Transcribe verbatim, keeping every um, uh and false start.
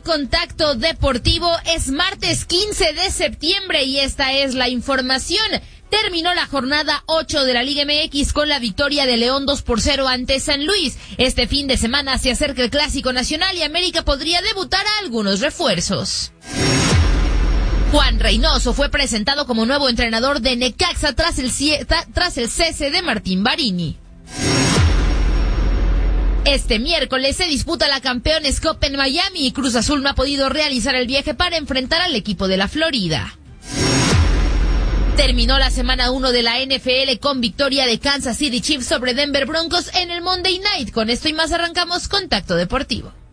Contacto Deportivo. Es martes quince de septiembre y esta es la información. Terminó la jornada ocho de la Liga M X con la victoria de León dos por cero ante San Luis. Este fin de semana se acerca el Clásico Nacional y América podría debutar a algunos refuerzos. Juan Reynoso fue presentado como nuevo entrenador de Necaxa tras el, tras el cese de Martín Barini. Este miércoles se disputa la Campeones Cup en Miami y Cruz Azul no ha podido realizar el viaje para enfrentar al equipo de la Florida. Terminó la semana uno de la N F L con victoria de Kansas City Chiefs sobre Denver Broncos en el Monday Night. Con esto y más arrancamos Contacto Deportivo.